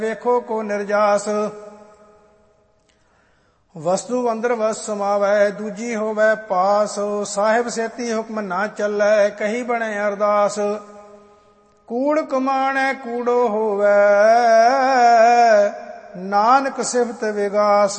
ਵੇਖੋ ਕੋ ਨਿਰਜਾਸ। ਵਸਤੂ ਅੰਦਰ ਵਸ ਸਮਾਵੈ, ਦੂਜੀ ਹੋਵੈ ਪਾਸ। ਸਾਹਿਬ ਸੇਤੀ ਹੁਕਮ ਨਾ ਚੱਲੈ, ਕਹੀ ਬਣੇ ਅਰਦਾਸ। ਕੂੜ ਕਮਾਣੈ ਕੂੜੋ ਹੋਵੈ, ਨਾਨਕ ਸਿਫਤ ਵਿਗਾਸ।